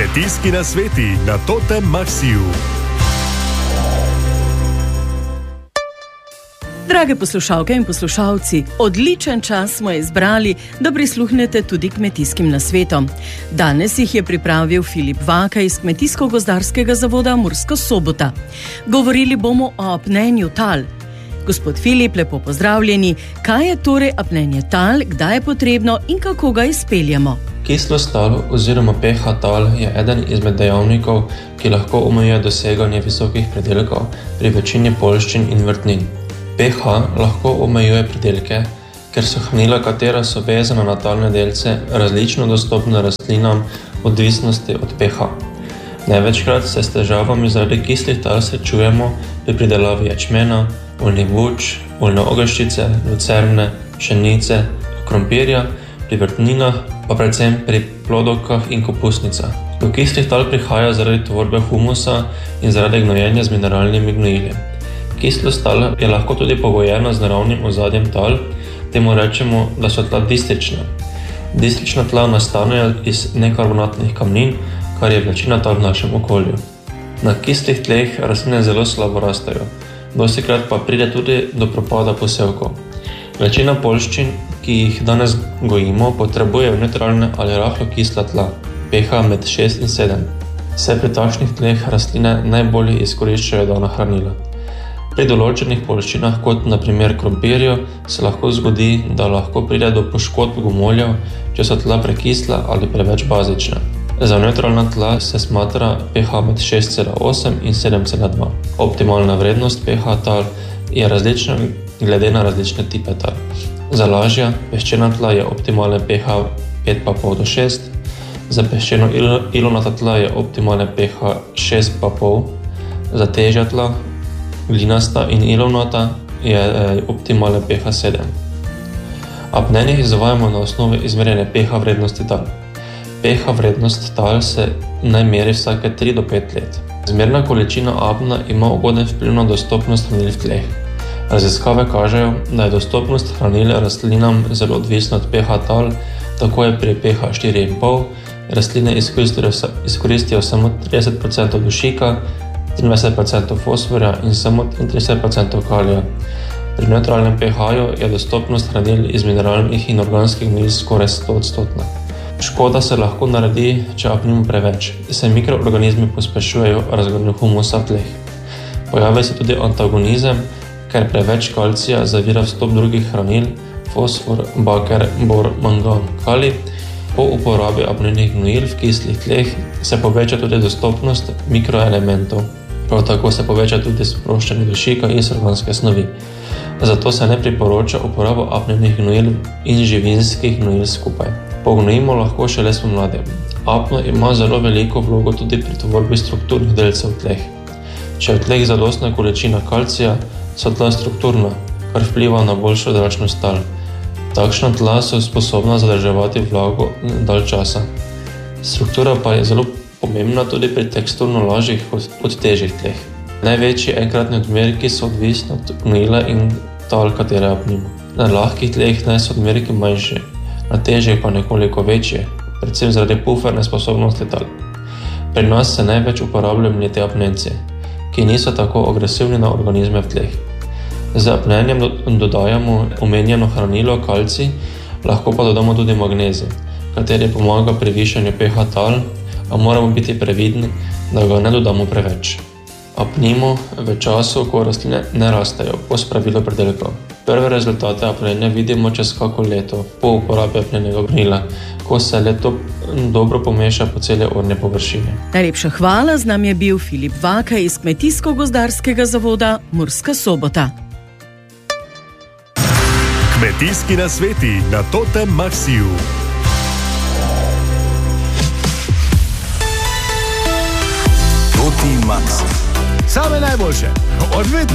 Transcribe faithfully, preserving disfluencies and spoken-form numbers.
Kmetijski nasveti na Totem Maxiju. Drage poslušalke in poslušalci, odličen čas smo izbrali, da prisluhnete tudi kmetijskim nasvetom. Danes jih je pripravil Filip Vaka iz Kmetijsko-gozdarskega zavoda Murska Sobota. Govorili bomo o apnenju tal. Gospod Filip, lepo pozdravljeni. Kaj je torej apnenje tal, kdaj je potrebno in kako ga izpeljemo? Kislost tal oziroma pH tal je eden izmed dejavnikov, ki lahko omejuje doseganje visokih pridelkov pri večini poljščin in vrtnin. pH lahko omejuje pridelke, ker so hranila, katera so vezana na talne delce, različno dostopne rastlinam v odvisnosti od pH. Največkrat se s težavami zaradi kislih tal srečujemo pri pridelavi ječmena, oljnih buč, oljne ogrščice, lucerne, pšenice, krompirja, pri vrtninah, pa predvsem pri plodovkah in kopusnicah. Do kislih tal prihaja zaradi tvorbe humusa in zaradi gnojenja z mineralnimi gnojili. Kislost tal je lahko tudi pogojena z naravnim ozadjem tal, temu rečemo, da so tla distična. Distična tla nastanejo iz nekarbonatnih kamnin, kar je večina tal v našem okolju. Na kislih tleh rastline zelo slabo rastejo, dostikrat pa pride tudi do propada posevkov. Večina poljščin, ki jih danes gojimo, potrebujejo nevtralne ali rahlo kisla tla, pH med šest in sedem. Se pri takšnih tleh rastline najbolje izkoriščajo dana hranila. Pri določenih poljščinah, kot na primer krompirju, se lahko zgodi, da lahko pride do poškodb gomoljev, če so tla prekisla ali preveč bazična. Za nevtralna tla se smatra pH med šest cela osem in sedem cela dva. Optimalna vrednost pH tal je različna glede na različne tipe tal. Za lažja, peščena tla je optimalne pH pet pa pol do šest, za peščeno ilonata tla je optimalne pH šest pa pol, za težja tla, glinasta in ilonata, je optimalne pH sedem. Apnenje izvajamo na osnovi izmerjene pH vrednosti tal. pH vrednost tal se naj meri vsake tri do pet let. Zmerna količina apna ima ugoden vpliv na dostopnost hranil v tleh. Raziskave kažejo, da je dostopnost hranil rastlinam zelo odvisna od pH tal, tako je pri pH štiri in pol rastline izkoristijo, izkoristijo samo trideset procentov dušika, triindvajset procentov fosforja in samo trideset procentov kalija. Pri nevtralnem pH-ju je dostopnost hranil iz mineralnih in organskih gnojil skoraj sto odstotna. Škoda se lahko naredi, če apnimo preveč, se mikroorganizmi pospešujejo razgradnjo humusa v tleh. Pojavi se tudi antagonizem, ker preveč kalcija zavira vstop drugih hranil, fosfor, baker, bor, mangan, kalij. Po uporabi apnenih gnojil v kislih tleh se poveča tudi dostopnost mikroelementov. Prav tako se poveča tudi sproščanje dušika iz organske snovi. Zato se ne priporoča uporabo apnenih gnojil in živinskih gnojil skupaj. Pognojimo lahko šele spomladi. Apno ima zelo veliko vlogo tudi pri tvorbi strukturnih delcev v tleh. Če je v tleh zadostna količina kalcija, so tla strukturna, kar vpliva na boljšo zračnost tal. Takšna tla so sposobna zadrževati vlago dalj časa. Struktura pa je zelo pomembna tudi pri teksturno lažjih od težjih tleh. Največji enkratni odmerki so odvisni od gnojila in tal, katere apnimo. Na lahkih tleh naj so odmerki manjši, na težjih pa nekoliko večji, predvsem zaradi puferne sposobnosti tal. Pri nas se največ uporabljajo mleti apnenci, ki niso tako agresivni na organizme v tleh. Z apnenjem dodajamo omenjeno hranilo kalcij, lahko pa dodamo tudi magnezij, kateri pomaga pri višanju pH tal, a moramo biti previdni, da ga ne dodamo preveč. Apnimo v času, ko rastline ne rastejo, po spravilu pridelkov. Prve rezultate apnenja vidimo čez kako leto po uporabi apnenega gnojila, ko se leto dobro pomeša po celi orni površini. Najlepša hvala, z nami je bil Filip Vaka iz Kmetijsko-gozdarskega zavoda Murska Sobota. Kmetijski nasveti na Totem Maxiju. Toti Maxi. Same najboljše. Odvedno.